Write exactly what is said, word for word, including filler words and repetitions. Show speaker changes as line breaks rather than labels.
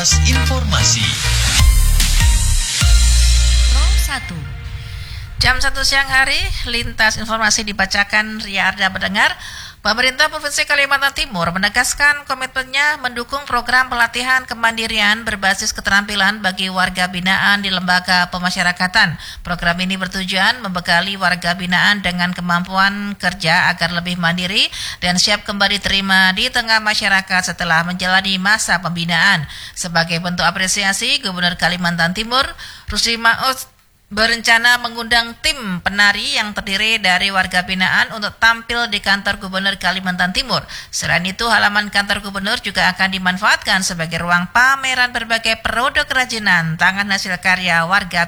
Lintas Informasi.
Row satu. Jam satu siang hari, Lintas Informasi dibacakan Ria Arda mendengar. Pemerintah Provinsi Kalimantan Timur menegaskan komitmennya mendukung program pelatihan kemandirian berbasis keterampilan bagi warga binaan di lembaga pemasyarakatan. Program ini bertujuan membekali warga binaan dengan kemampuan kerja agar lebih mandiri dan siap kembali terima di tengah masyarakat setelah menjalani masa pembinaan. Sebagai bentuk apresiasi, Gubernur Kalimantan Timur, Rusdi Maud, berencana mengundang tim penari yang terdiri dari warga binaan untuk tampil di kantor Gubernur Kalimantan Timur. Selain itu, halaman kantor Gubernur juga akan dimanfaatkan sebagai ruang pameran berbagai produk kerajinan tangan hasil karya warga